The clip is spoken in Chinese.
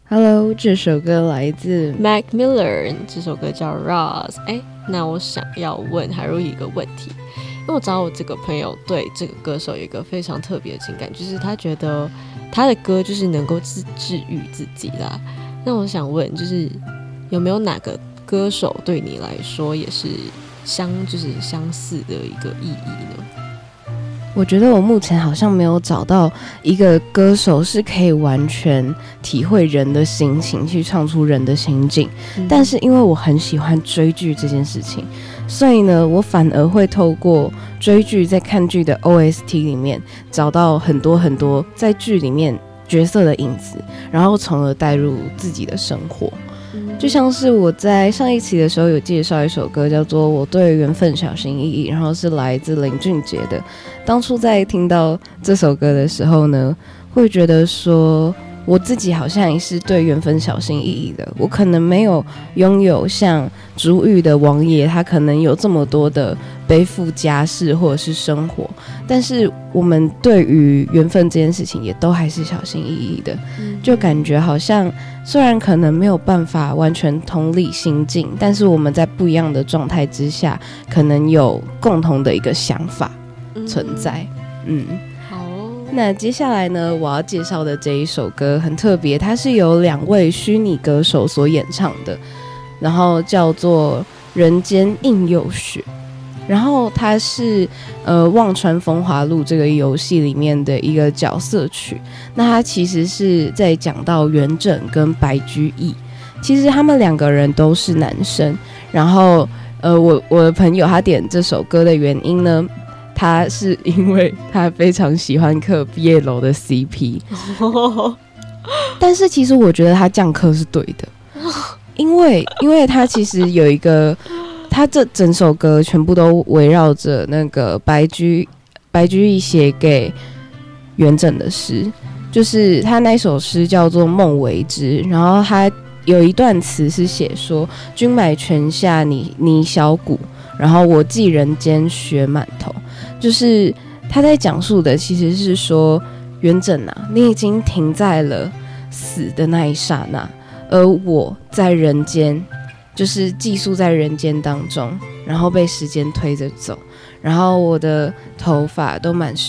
Hello， 这首歌来自 Mac Miller， 这首歌叫 Ross。那我想要问海如一个问题，因为我知道我这个朋友对这个歌手有一个非常特别的情感，就是他觉得他的歌就是能够治愈自己啦。那我想问，就是有没有哪个歌手对你来说也是相似的一个意义呢？ 我觉得我目前好像没有找到一个歌手是可以完全体会人的心情，去唱出人的心境。但是因为我很喜欢追剧这件事情，所以呢，我反而会透过追剧，在看剧的 OST 里面找到很多在剧里面角色的影子，然后从而带入自己的生活。就像是我在上一期的时候有介绍一首歌叫做《我对缘分小心翼翼》，然后是来自林俊杰的。当初在听到这首歌的时候呢，会觉得说我自己好像也是对缘分小心翼翼的，我可能没有拥有像竹玉的王爷，他可能有这么多的背负家事或者是生活，但是我们对于缘分这件事情也都还是小心翼翼的，就感觉好像虽然可能没有办法完全同理心境，但是我们在不一样的状态之下，可能有共同的一个想法存在。那接下来呢，我要介绍的这一首歌很特别，它是由2位虚拟歌手所演唱的，然后叫做《人间映佑雪》，然后它是忘川风华录这个游戏里面的一个角色曲。那它其实是在讲到元稹跟白居易，其实他们2个人都是男生，然后我的朋友他点这首歌的原因呢，他是因为他非常喜欢嗑毕业楼的 CP， 但是其实我觉得他这样嗑是对的，因为他其实有一个，他这整首歌全部都围绕着那个白居易写给元稹的诗，就是他那首诗叫做《梦为之》，然后他有一段词是写说：“君买泉下泥小骨，然后我寄人间雪满头。”就是他在讲述的其实是说，元稹啊，你已经停在了死的那一刹那，而我在人间，就是寄宿在人间当中，然后被时间推着走，然后我的头发都满是